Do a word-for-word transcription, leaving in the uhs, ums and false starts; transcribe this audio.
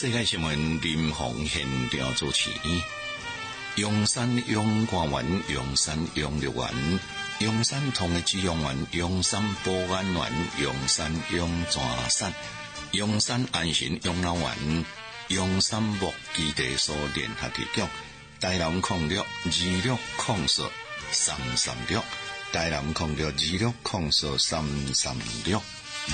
世界新闻林鸿现场主持。阳山阳光园、阳山养乐园、阳山同的滋养园、阳山保安园、阳山养泉山、阳山安心养老园、阳山木基地所联合提供。台南控六二六控诉三三六，台南控六二六控诉三三六。